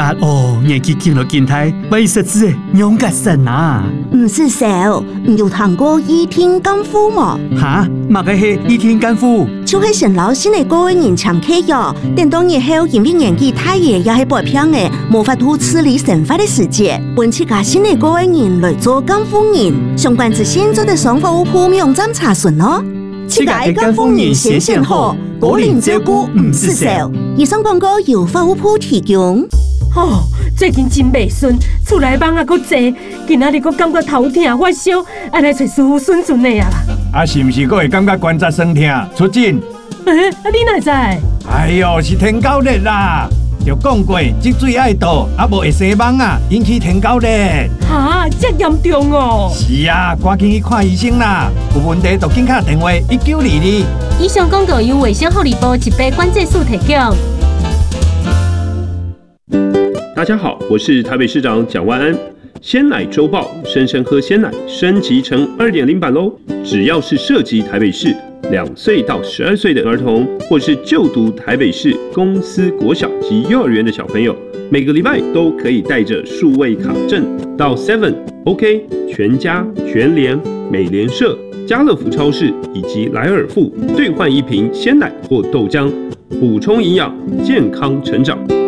年纪轻了健态，为实质养个神啊！ 唔是少，唔有谈过倚天干夫吗？ 哈，嘛个是倚天干夫， 就是神老新的各位人参客哟。等到日后因为年纪太爷也系白偏的，无法度处理神法的世界，本次家新的各位人来做干夫人，相关资讯做的上服务铺网站查询哦。 这个干夫人先选好，果然照顾唔是少。 以上广告由服务铺提供。 最近真袂顺，厝内蚊也阁济，今仔日阁感觉头痛发烧，爱来找师傅顺顺的啊啦。 是毋是阁会感觉关节酸痛？出诊？ 你哪知？ 哎呦，是天狗热啦！就讲过，积水爱倒，无会生蚊啊，引起天狗热。 哈，这严重哦！ 是啊，赶紧去看医生啦！有问题就紧打电话1922。 以上广告由卫生福利部疾病管制署提供。 大家好，我是台北市长蒋万安。鲜奶周报，生生喝鲜奶升级成2.0版喽！只要是涉及台北市2岁到12岁的儿童，或是就读台北市公司国小及幼儿园的小朋友，每个礼拜都可以带着数位卡证到 Seven、OK、全家、全联、美联社、家乐福超市以及莱尔富兑换1瓶鲜奶或豆浆，补充营养，健康成长。